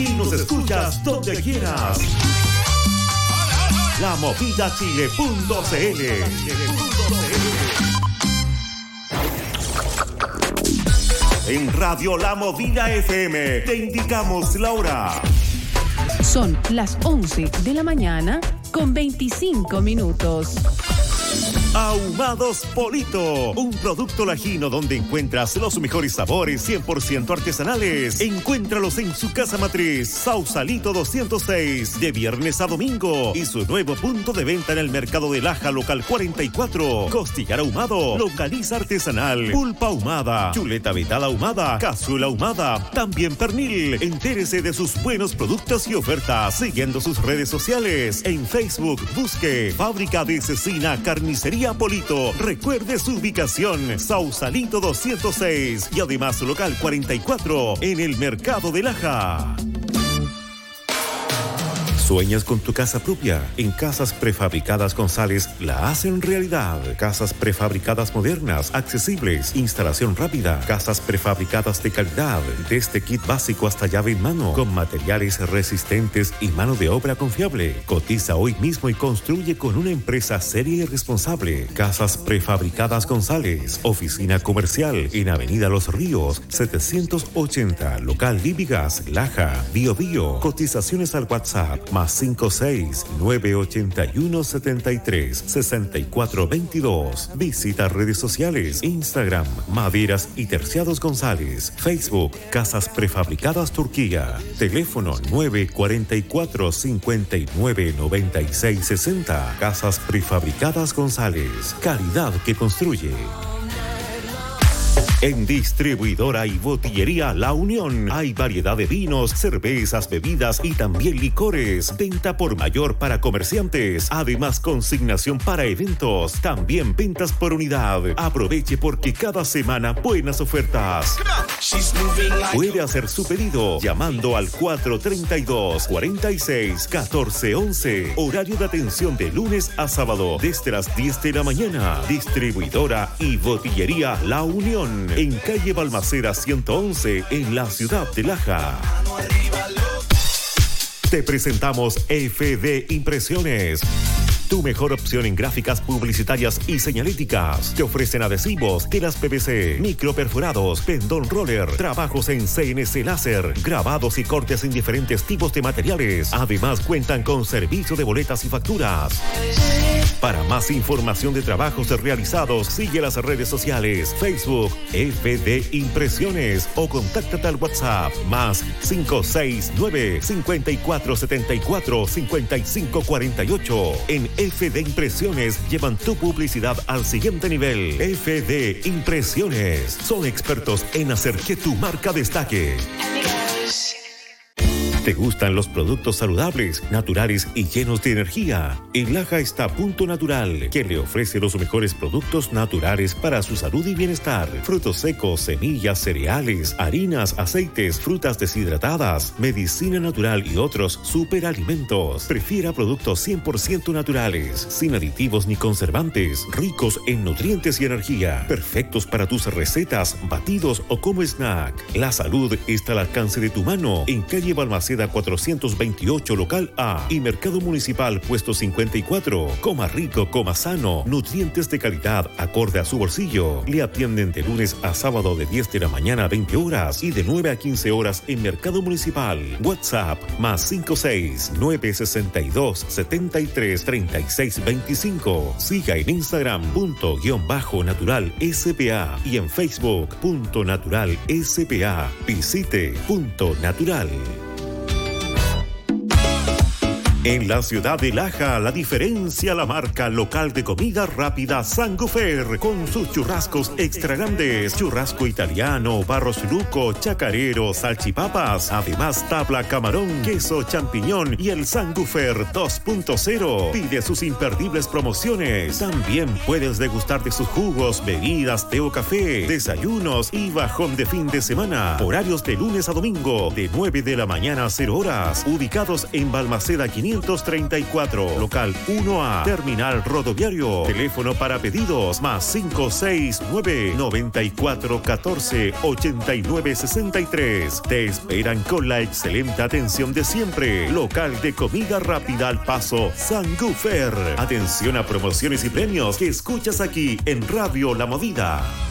Aquí nos escuchas donde quieras. LaMovidaChile.cl. En Radio La Movida FM te indicamos la hora. Son las 11 de la mañana con 25 minutos. Ahumados Polito, un producto lajino donde encuentras los mejores sabores 100% artesanales. Encuéntralos en su casa matriz, Sausalito 206, de viernes a domingo. Y su nuevo punto de venta en el mercado de Laja, local 44. Costillar ahumado, localiza artesanal, pulpa ahumada, chuleta vetada ahumada, cazuela ahumada, también pernil. Entérese de sus buenos productos y ofertas siguiendo sus redes sociales. En Facebook, busque Fábrica de Cecina Carnicería Polito. Recuerde su ubicación, Sausalito 206 y además su local 44 en el mercado de Laja. ¿Sueñas con tu casa propia? En Casas Prefabricadas González la hacen realidad. Casas prefabricadas modernas, accesibles, instalación rápida, casas prefabricadas de calidad, desde kit básico hasta llave en mano, con materiales resistentes y mano de obra confiable. Cotiza hoy mismo y construye con una empresa seria y responsable. Casas Prefabricadas González, oficina comercial en Avenida Los Ríos, 780, local Líbigas, Laja, Bio Bio. Cotizaciones al WhatsApp +56 981 73 64 22. Visita redes sociales, Instagram, Maderas y Terciados González, Facebook, Casas Prefabricadas Turquía, teléfono 944 59 96 60. Casas Prefabricadas González, calidad que construye. En Distribuidora y Botillería La Unión hay variedad de vinos, cervezas, bebidas y también licores. Venta por mayor para comerciantes. Además, consignación para eventos. También ventas por unidad. Aproveche porque cada semana buenas ofertas. Puede hacer su pedido llamando al 432-46-1411. Horario de atención de lunes a sábado desde las 10 de la mañana. Distribuidora y Botillería La Unión. En calle Balmaceda 111, en la ciudad de Laja. Te presentamos FD Impresiones. Tu mejor opción en gráficas publicitarias y señaléticas. Te ofrecen adhesivos, telas PVC, microperforados, pendón roller, trabajos en CNC láser, grabados y cortes en diferentes tipos de materiales. Además, cuentan con servicio de boletas y facturas. Para más información de trabajos realizados, sigue las redes sociales, Facebook, FD Impresiones o contáctate al WhatsApp +569 5474 5548. En FD Impresiones llevan tu publicidad al siguiente nivel. FD Impresiones son expertos en hacer que tu marca destaque. ¿Te gustan los productos saludables, naturales y llenos de energía? En Laja está Punto Natural, que le ofrece los mejores productos naturales para su salud y bienestar. Frutos secos, semillas, cereales, harinas, aceites, frutas deshidratadas, medicina natural y otros superalimentos. Prefiera productos 100% naturales, sin aditivos ni conservantes, ricos en nutrientes y energía, perfectos para tus recetas, batidos o como snack. La salud está al alcance de tu mano. En calle Balmaceda 428, local A y Mercado Municipal, puesto 54. Coma rico, coma sano, nutrientes de calidad acorde a su bolsillo. Le atienden de lunes a sábado de 10 de la mañana a 20 horas y de 9 a 15 horas en Mercado Municipal. WhatsApp +56 962 73 36 25. Siga en Instagram _natural SPA y en Facebook .natural SPA. Visite .natural. En la ciudad de Laja, la diferencia la marca local de comida rápida Sangufer, con sus churrascos extra grandes, churrasco italiano, barros luco, chacarero, salchipapas, además tabla camarón, queso champiñón y el Sangufer 2.0. Pide sus imperdibles promociones. También puedes degustar de sus jugos, bebidas, té o café, desayunos y bajón de fin de semana. Horarios de lunes a domingo, de 9 de la mañana a 0 horas. Ubicados en Balmaceda 500 534, local 1A, Terminal Rodoviario. Teléfono para pedidos +569 9414 8963. Te esperan con la excelente atención de siempre. Local de comida rápida al paso Sangufer. Atención a promociones y premios que escuchas aquí en Radio La Movida.